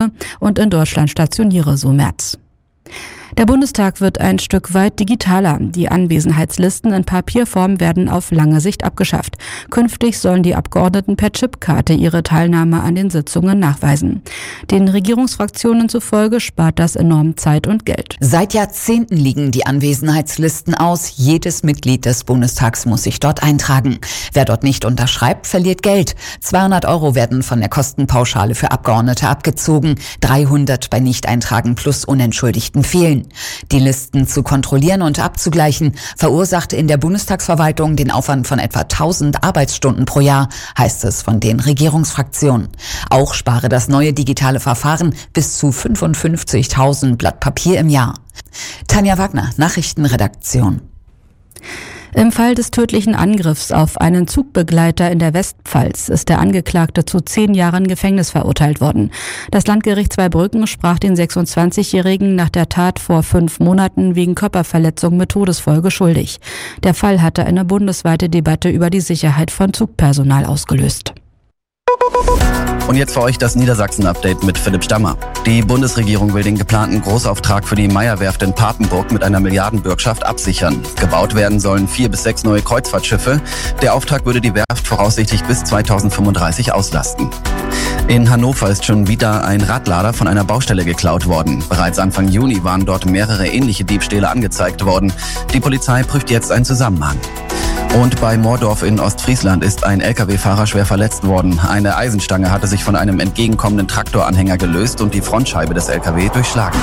Probleme und in Deutschland stationiere, so Merz. Der Bundestag wird ein Stück weit digitaler. Die Anwesenheitslisten in Papierform werden auf lange Sicht abgeschafft. Künftig sollen die Abgeordneten per Chipkarte ihre Teilnahme an den Sitzungen nachweisen. Den Regierungsfraktionen zufolge spart das enorm Zeit und Geld. Seit Jahrzehnten liegen die Anwesenheitslisten aus. Jedes Mitglied des Bundestags muss sich dort eintragen. Wer dort nicht unterschreibt, verliert Geld. 200 € werden von der Kostenpauschale für Abgeordnete abgezogen, 300 bei Nicht-Eintragen plus unentschuldigten Fehlen. Die Listen zu kontrollieren und abzugleichen verursachte in der Bundestagsverwaltung den Aufwand von etwa 1000 Arbeitsstunden pro Jahr, heißt es von den Regierungsfraktionen. Auch spare das neue digitale Verfahren bis zu 55.000 Blatt Papier im Jahr. Tanja Wagner, Nachrichtenredaktion. Im Fall des tödlichen Angriffs auf einen Zugbegleiter in der Westpfalz ist der Angeklagte zu 10 Jahren Gefängnis verurteilt worden. Das Landgericht Zweibrücken sprach den 26-Jährigen nach der Tat vor 5 Monaten wegen Körperverletzung mit Todesfolge schuldig. Der Fall hatte eine bundesweite Debatte über die Sicherheit von Zugpersonal ausgelöst. Und jetzt für euch das Niedersachsen-Update mit Philipp Stammer. Die Bundesregierung will den geplanten Großauftrag für die Meyer-Werft in Papenburg mit einer Milliardenbürgschaft absichern. Gebaut werden sollen 4 bis 6 neue Kreuzfahrtschiffe. Der Auftrag würde die Werft voraussichtlich bis 2035 auslasten. In Hannover ist schon wieder ein Radlader von einer Baustelle geklaut worden. Bereits Anfang Juni waren dort mehrere ähnliche Diebstähle angezeigt worden. Die Polizei prüft jetzt einen Zusammenhang. Und bei Moordorf in Ostfriesland ist ein Lkw-Fahrer schwer verletzt worden. Eine Eisenstange hatte sich von einem entgegenkommenden Traktoranhänger gelöst und die Frontscheibe des Lkw durchschlagen.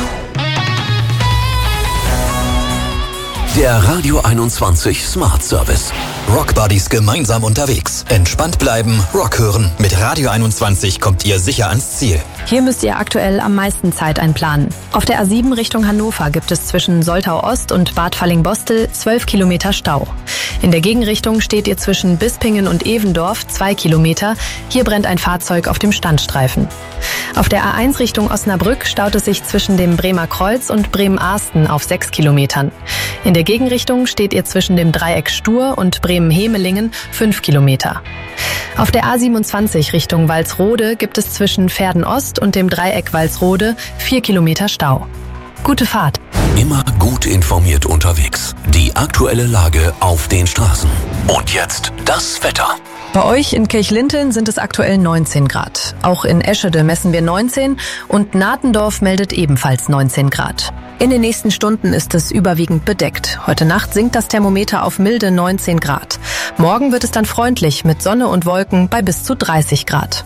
Der Radio 21 Smart Service. Rock Buddies gemeinsam unterwegs. Entspannt bleiben, Rock hören. Mit Radio 21 kommt ihr sicher ans Ziel. Hier müsst ihr aktuell am meisten Zeit einplanen. Auf der A7 Richtung Hannover gibt es zwischen Soltau Ost und Bad Falling-Bostel 12 Kilometer Stau. In der Gegenrichtung steht ihr zwischen Bispingen und Evendorf 2 Kilometer. Hier brennt ein Fahrzeug auf dem Standstreifen. Auf der A1 Richtung Osnabrück staut es sich zwischen dem Bremer Kreuz und Bremen-Ahsten auf 6 Kilometern. In der Gegenrichtung steht ihr zwischen dem Dreieck Stur und Bremen-Hemelingen 5 Kilometer. Auf der A27 Richtung Walsrode gibt es zwischen Verden Ost und dem Dreieck Walsrode 4 Kilometer Stau. Gute Fahrt! Immer gut informiert unterwegs. Die aktuelle Lage auf den Straßen. Und jetzt das Wetter. Bei euch in Kirchlinteln sind es aktuell 19 Grad. Auch in Eschede messen wir 19 und Natendorf meldet ebenfalls 19 Grad. In den nächsten Stunden ist es überwiegend bedeckt. Heute Nacht sinkt das Thermometer auf milde 19 Grad. Morgen wird es dann freundlich mit Sonne und Wolken bei bis zu 30 Grad.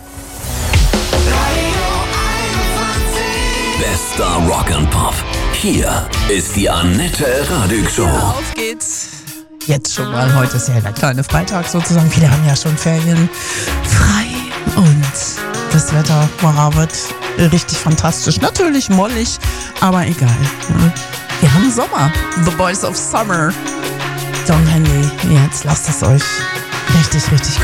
Bester Rock and Pop. Hier ist die Annette Radig Show. Ja, auf geht's. Jetzt schon mal. Heute ist ja der kleine Freitag sozusagen. Viele haben ja schon Ferien frei. Und das Wetter wird richtig fantastisch. Natürlich mollig, aber egal. Wir haben Sommer. The Boys of Summer. Don Henley, jetzt lasst es euch richtig